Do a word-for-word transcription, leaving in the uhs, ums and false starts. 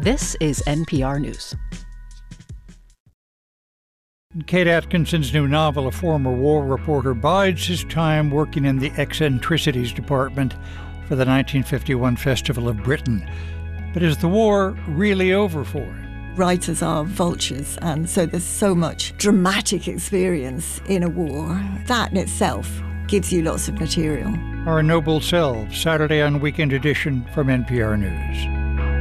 This is N P R News. Kate Atkinson's new novel, a former war reporter, bides his time working in the eccentricities department for the nineteen fifty-one Festival of Britain. But is the war really over for him? Writers are vultures, and so there's so much dramatic experience in a war. That in itself gives you lots of material. Our Noble Selves, Saturday on Weekend Edition from N P R News.